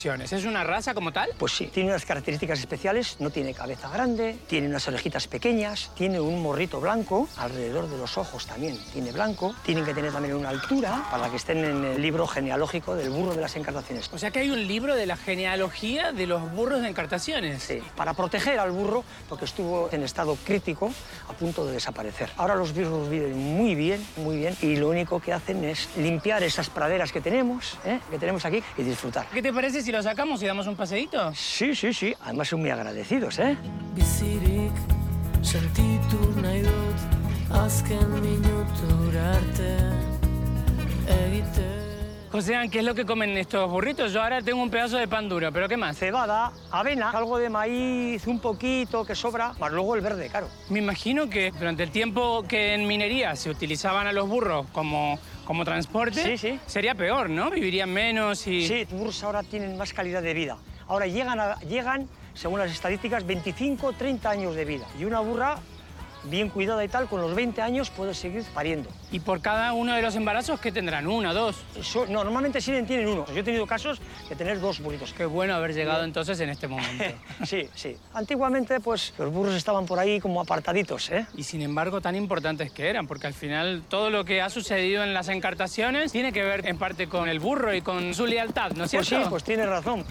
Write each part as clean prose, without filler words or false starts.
¿Es una raza como tal? Pues sí, tiene unas características especiales, no tiene cabeza grande, tiene unas orejitas pequeñas, tiene un morrito blanco, alrededor de los ojos también tiene blanco, tienen que tener también una altura para que estén en el libro genealógico del burro de las Encartaciones. O sea que hay un libro de la genealogía de los burros de Encartaciones. Sí, para proteger al burro, porque estuvo en estado crítico, a punto de desaparecer. Ahora los burros viven muy bien, y lo único que hacen es limpiar esas praderas que tenemos aquí y disfrutar. ¿Qué te parece si lo sacamos y damos un paseíto? Sí, sí, sí. Además son muy agradecidos, ¿eh? Bizirik sentitu nahi dut azken minutura arte egite. José, ¿qué es lo que comen estos burritos? Yo ahora tengo un pedazo de pan duro, ¿pero qué más? Cebada, avena, algo de maíz, un poquito que sobra, más luego el verde, claro. Me imagino que durante el tiempo que en minería se utilizaban a los burros como transporte, Sí, sí. sería peor, ¿no? Vivirían menos y... Sí, los burros ahora tienen más calidad de vida. Ahora llegan, según las estadísticas, 25, 30 años de vida. Y una burra bien cuidada y tal, con los 20 años puede seguir pariendo. ¿Y por cada uno de los embarazos qué tendrán? ¿Una, dos? No, normalmente sí tienen uno. Yo he tenido casos de tener 2 burritos. Qué bueno haber llegado entonces en este momento. Sí, sí. Antiguamente, pues, los burros estaban por ahí como apartaditos, ¿eh? Y sin embargo, tan importantes que eran, porque al final todo lo que ha sucedido en las Encartaciones tiene que ver en parte con el burro y con su lealtad, ¿no es cierto? Pues sí, pues tienes razón.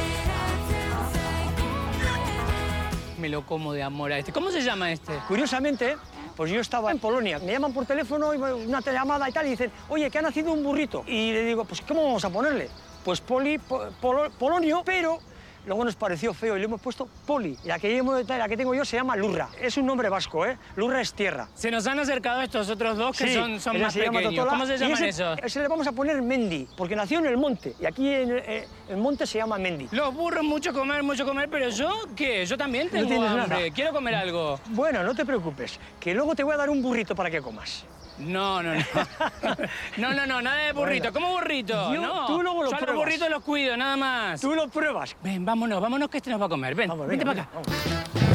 Me lo como de amor a este. ¿Cómo se llama este? Curiosamente, pues yo estaba en Polonia. Me llaman por teléfono, y una llamada y tal, y dicen, oye, que ha nacido un burrito. Y le digo, pues, ¿cómo vamos a ponerle? Pues Polonio, pero luego nos pareció feo y le hemos puesto Poli. Y la que tengo yo se llama Lurra. Es un nombre vasco, ¿eh? Lurra es tierra. Se nos han acercado estos otros dos que Sí, son ese más se llama pequeños. Totola, ¿Cómo se y llaman esos? Ese le vamos a poner Mendi, porque nació en el monte. Y aquí en el monte se llama Mendi. Los burros, mucho comer, pero ¿yo qué? Yo también tengo tienes hambre. nada. Quiero comer algo. Bueno, no te preocupes, que luego te voy a dar un burrito para que comas. No. No, nada de burrito. Bueno. ¿Cómo burrito? No. Tú luego lo Yo a los pruebas. burritos los cuido, nada más. Tú lo pruebas. Ven, vámonos, que este nos va a comer. Ven, Vamos, vente venga, para acá. venga, vamos.